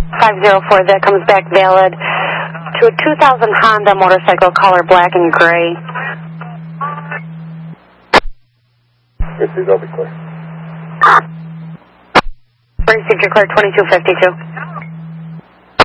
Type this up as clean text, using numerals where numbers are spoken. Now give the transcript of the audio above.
504, that comes back valid to a 2000 Honda motorcycle, color black and gray. Received, I'll be clear. Received, you're clear, 2252.